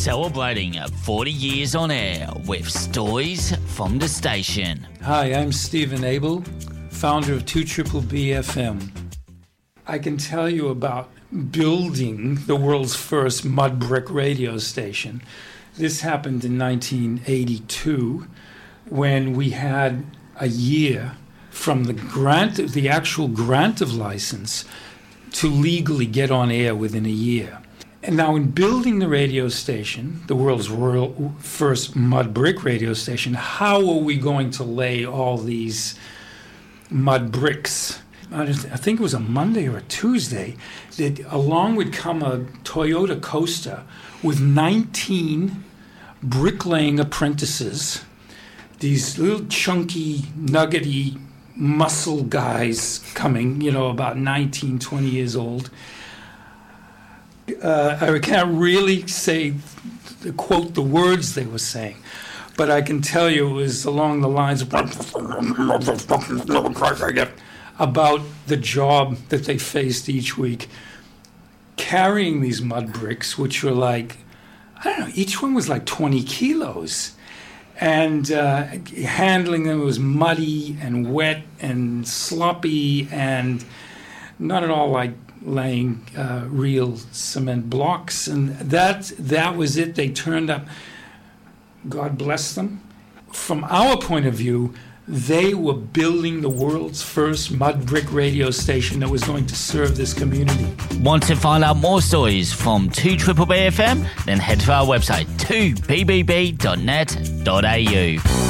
Celebrating 40 years on air with stories from the station. Hi, I'm Stephen Abel, founder of 2BBB FM. I can tell you about building the world's first mud brick radio station. This happened in 1982 when we had a year from the actual grant of license to legally get on air within a year. And now in building the radio station, the world's first mud brick radio station, how are we going to lay all these mud bricks? I think it was a Monday or a Tuesday that along would come a Toyota Coaster with 19 bricklaying apprentices, these little chunky, nuggety muscle guys coming, about 19, 20 years old. I can't really quote the words they were saying, but I can tell you it was along the lines of about the job that they faced each week, carrying these mud bricks, which were like, each one was like 20 kilos. And handling them was muddy and wet and sloppy and not at all like laying real cement blocks. And that was it. They turned up. God bless them. From our point of view, they were building the world's first mud brick radio station that was going to serve this community. Want to find out more stories from 2BBB FM? Then head to our website 2bbb.net.au.